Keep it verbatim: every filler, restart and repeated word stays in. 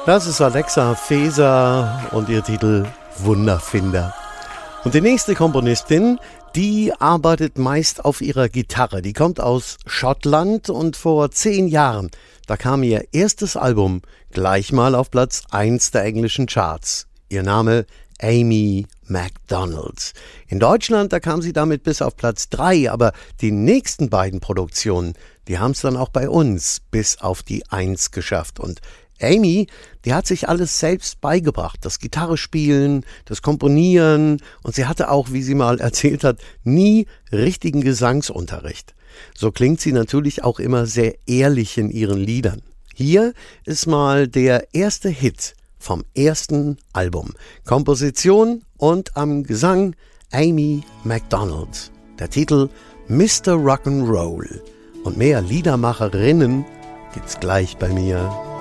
Das ist Alexa Feser und ihr Titel Wunderfinder. Und die nächste Komponistin, die arbeitet meist auf ihrer Gitarre. Die kommt aus Schottland und vor zehn Jahren, da kam ihr erstes Album gleich mal auf Platz eins der englischen Charts. Ihr Name Amy Macdonald. In Deutschland, da kam sie damit bis auf Platz drei, aber die nächsten beiden Produktionen, die haben es dann auch bei uns bis auf die eins geschafft. Und Amy, die hat sich alles selbst beigebracht, das Gitarrespielen, das Komponieren, und sie hatte auch, wie sie mal erzählt hat, nie richtigen Gesangsunterricht. So klingt sie natürlich auch immer sehr ehrlich in ihren Liedern. Hier ist mal der erste Hit vom ersten Album. Komposition und am Gesang Amy Macdonald. Der Titel Mister Rock'n'Roll. Und mehr Liedermacherinnen gibt's gleich bei mir.